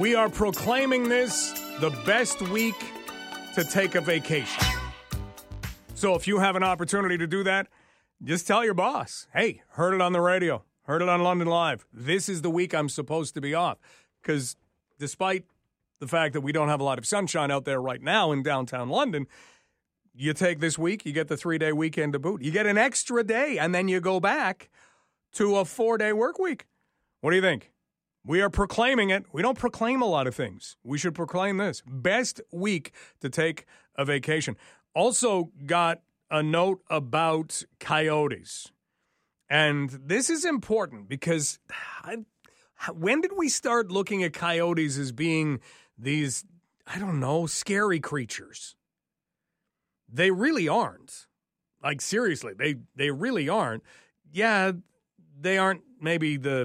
We are proclaiming this the best week to take a vacation. So if you have an opportunity to do that, just tell your boss, hey, heard it on the radio, heard it on London Live. This is the week I'm supposed to be off. Because despite the fact that we don't have a lot of sunshine out there right now in downtown London, you take this week, you get the 3-day weekend to boot. You get an extra day, and then you go back to a 4-day work week. What do you think? We are proclaiming it. We don't proclaim a lot of things. We should proclaim this. Best week to take a vacation. Also got a note about coyotes. And this is important because when did we start looking at coyotes as being these, I don't know, scary creatures? They really aren't. Like, seriously, they really aren't. Yeah, they aren't maybe the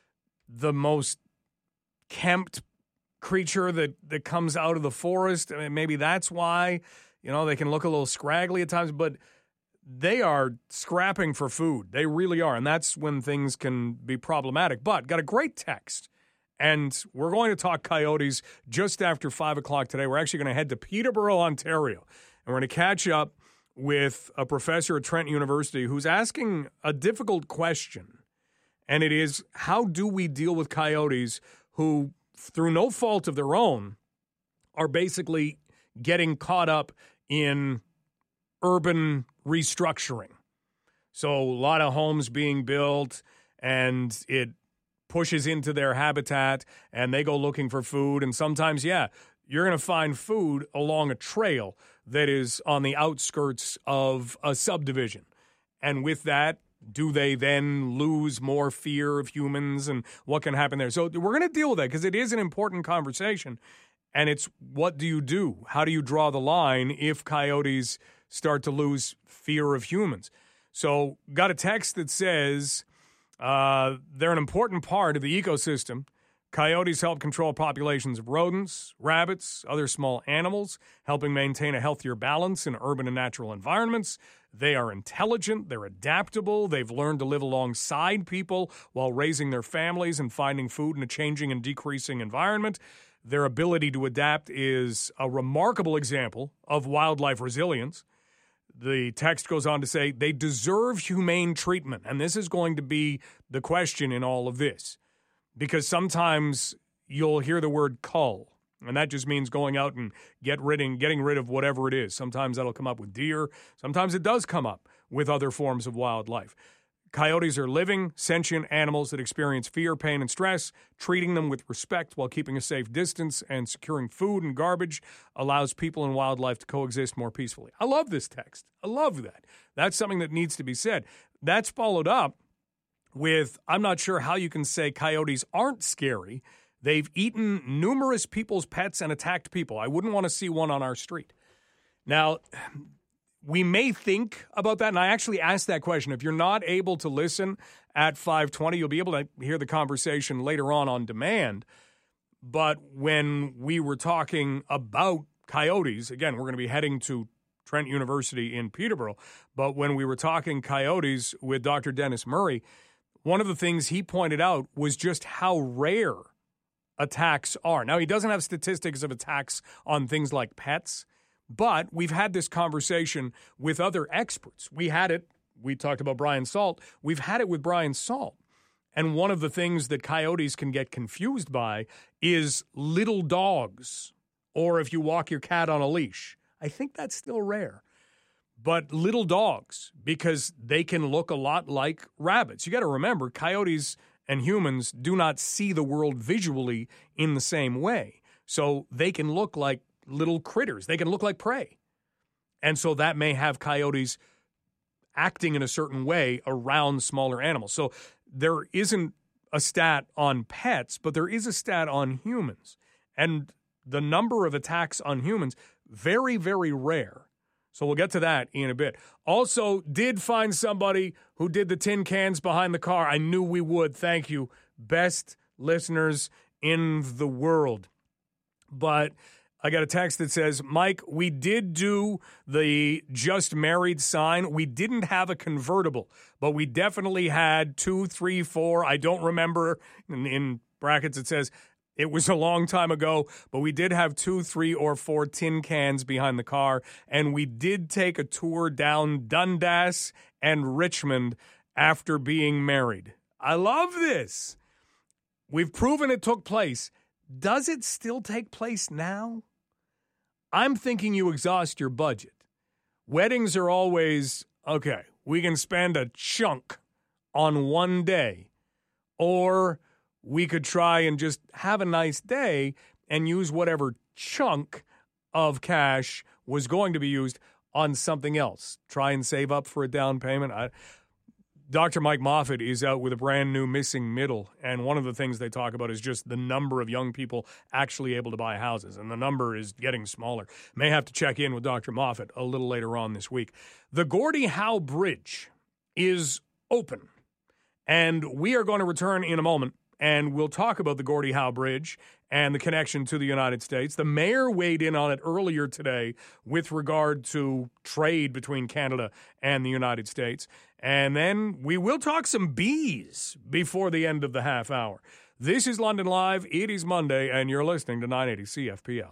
most kempt creature that comes out of the forest. I mean, maybe that's why, they can look a little scraggly at times, but they are scrapping for food. They really are, and that's when things can be problematic. But got a great text, and we're going to talk coyotes just after 5 o'clock today. We're actually going to head to Peterborough, Ontario, and we're going to catch up with a professor at Trent University who's asking a difficult question. And it is, how do we deal with coyotes who, through no fault of their own, are basically getting caught up in urban restructuring? So a lot of homes being built, and it pushes into their habitat, and they go looking for food. And sometimes, you're going to find food along a trail that is on the outskirts of a subdivision. And with that, do they then lose more fear of humans, and what can happen there? So we're going to deal with that because it is an important conversation, and it's, what do you do? How do you draw the line if coyotes start to lose fear of humans? So got a text that says they're an important part of the ecosystem. Coyotes help control populations of rodents, rabbits, other small animals, helping maintain a healthier balance in urban and natural environments. They are intelligent, they're adaptable, they've learned to live alongside people while raising their families and finding food in a changing and decreasing environment. Their ability to adapt is a remarkable example of wildlife resilience. The text goes on to say they deserve humane treatment, and this is going to be the question in all of this. Because sometimes you'll hear the word cull, and that just means going out and getting rid of whatever it is. Sometimes that'll come up with deer. Sometimes it does come up with other forms of wildlife. Coyotes are living, sentient animals that experience fear, pain, and stress. Treating them with respect while keeping a safe distance and securing food and garbage allows people and wildlife to coexist more peacefully. I love this text. I love that. That's something that needs to be said. That's followed up with, I'm not sure how you can say coyotes aren't scary. They've eaten numerous people's pets and attacked people. I wouldn't want to see one on our street. Now, we may think about that, and I actually asked that question. If you're not able to listen at 5:20, you'll be able to hear the conversation later on demand. But when we were talking about coyotes, again, we're going to be heading to Trent University in Peterborough, but when we were talking coyotes with Dr. Dennis Murray, one of the things he pointed out was just how rare attacks are. Now, he doesn't have statistics of attacks on things like pets, but we've had this conversation with other experts. We talked about Brian Salt. We've had it with Brian Salt. And one of the things that coyotes can get confused by is little dogs, or if you walk your cat on a leash. I think that's still rare. But little dogs, because they can look a lot like rabbits. You got to remember, coyotes and humans do not see the world visually in the same way. So they can look like little critters. They can look like prey. And so that may have coyotes acting in a certain way around smaller animals. So there isn't a stat on pets, but there is a stat on humans. And the number of attacks on humans, very, very rare. So we'll get to that in a bit. Also, did find somebody who did the tin cans behind the car. I knew we would. Thank you. Best listeners in the world. But I got a text that says, Mike, we did do the just married sign. We didn't have a convertible, but we definitely had 2, 3, 4. I don't remember. In brackets, it says, It was a long time ago, but we did have 2, 3, or 4 tin cans behind the car, and we did take a tour down Dundas and Richmond after being married. I love this. We've proven it took place. Does it still take place now? I'm thinking you exhaust your budget. Weddings are always, okay, we can spend a chunk on one day, or we could try and just have a nice day and use whatever chunk of cash was going to be used on something else. Try and save up for a down payment. Dr. Mike Moffat is out with a brand new Missing Middle, and one of the things they talk about is just the number of young people actually able to buy houses, and the number is getting smaller. May have to check in with Dr. Moffat a little later on this week. The Gordie Howe Bridge is open, and we are going to return in a moment, and we'll talk about the Gordie Howe Bridge and the connection to the United States. The mayor weighed in on it earlier today with regard to trade between Canada and the United States. And then we will talk some bees before the end of the half hour. This is London Live. It is Monday, and you're listening to 980 CFPL.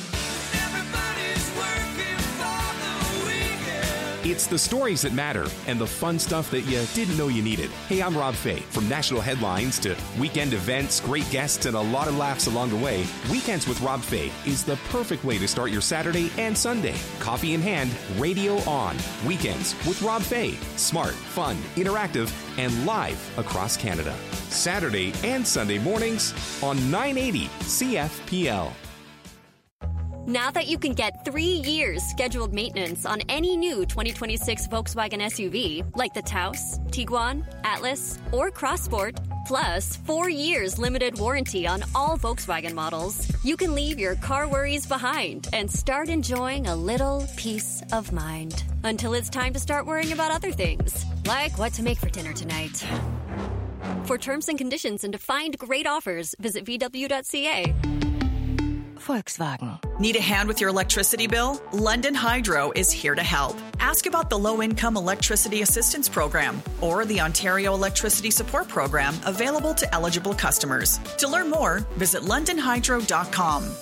It's the stories that matter and the fun stuff that you didn't know you needed. Hey, I'm Rob Fay. From national headlines to weekend events, great guests, and a lot of laughs along the way, Weekends with Rob Fay is the perfect way to start your Saturday and Sunday. Coffee in hand, radio on. Weekends with Rob Fay. Smart, fun, interactive, and live across Canada. Saturday and Sunday mornings on 980 CFPL. Now that you can get 3 years scheduled maintenance on any new 2026 Volkswagen SUV, like the Taos, Tiguan, Atlas, or Crossport, plus 4 years limited warranty on all Volkswagen models, you can leave your car worries behind and start enjoying a little peace of mind. Until it's time to start worrying about other things, like what to make for dinner tonight. For terms and conditions and to find great offers, visit VW.ca. Volkswagen. Need a hand with your electricity bill? London Hydro is here to help. Ask about the Low-Income Electricity Assistance Program or the Ontario Electricity Support Program available to eligible customers. To learn more, visit londonhydro.com.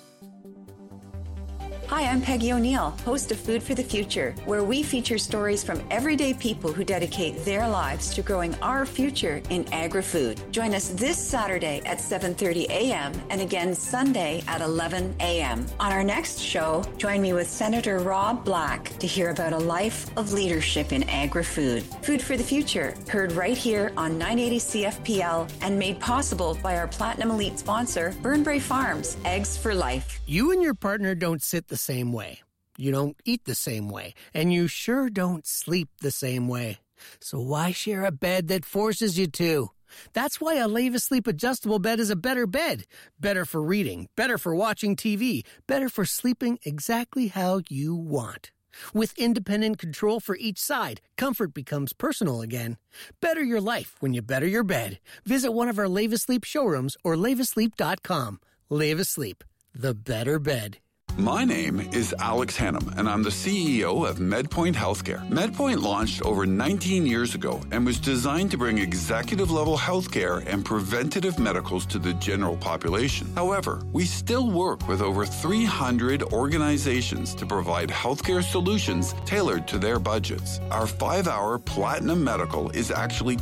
Hi, I'm Peggy O'Neill, host of Food for the Future, where we feature stories from everyday people who dedicate their lives to growing our future in agri-food. Join us this Saturday at 7:30 a.m. and again Sunday at 11 a.m. On our next show, join me with Senator Rob Black to hear about a life of leadership in agri-food. Food for the Future, heard right here on 980 CFPL and made possible by our Platinum Elite sponsor, Burnbrae Farms, Eggs for Life. You and your partner don't sit the same way. You don't eat the same way. And you sure don't sleep the same way. So why share a bed that forces you to? That's why a Leva Sleep adjustable bed is a better bed. Better for reading, better for watching TV, better for sleeping exactly how you want. With independent control for each side, comfort becomes personal again. Better your life when you better your bed. Visit one of our Leva Sleep showrooms or levasleep.com. Leva Sleep, the better bed. My name is Alex Hannum, and I'm the CEO of MedPoint Healthcare. MedPoint launched over 19 years ago and was designed to bring executive-level healthcare and preventative medicals to the general population. However, we still work with over 300 organizations to provide healthcare solutions tailored to their budgets. Our 5-hour Platinum Medical is actually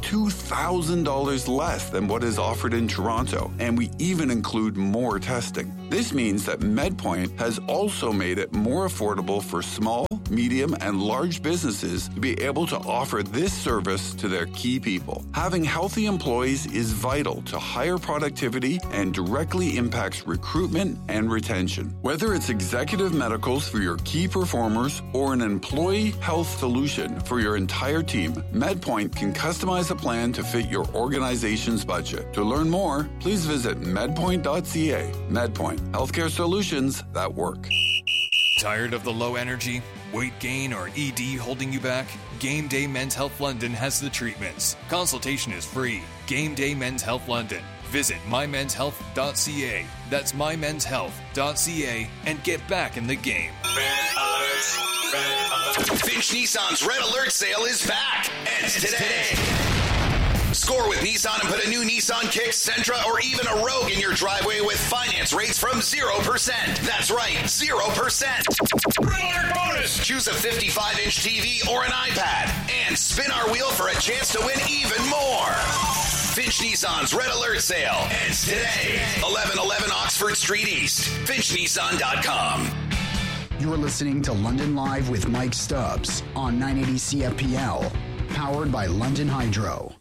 $2,000 less than what is offered in Toronto, and we even include more testing. This means that MedPoint has also made it more affordable for small, medium, and large businesses to be able to offer this service to their key people. Having healthy employees is vital to higher productivity and directly impacts recruitment and retention. Whether it's executive medicals for your key performers or an employee health solution for your entire team, MedPoint can customize a plan to fit your organization's budget. To learn more, please visit medpoint.ca. MedPoint, healthcare solutions that work. Tired of the low energy, weight gain, or ED holding you back? Game Day Men's Health London has the treatments. Consultation is free. Game Day Men's Health London. Visit mymenshealth.ca. That's mymenshealth.ca and get back in the game. Red Alert. Finch Nissan's Red Alert sale is back. Ends today. Score with Nissan and put a new Nissan Kicks, Sentra, or even a Rogue in your driveway with finance rates from 0%. That's right, 0%. Red Alert bonus! Choose a 55-inch TV or an iPad and spin our wheel for a chance to win even more. Finch Nissan's Red Alert sale ends today. 1111 Oxford Street East. FinchNissan.com. You're listening to London Live with Mike Stubbs on 980 CFPL, powered by London Hydro.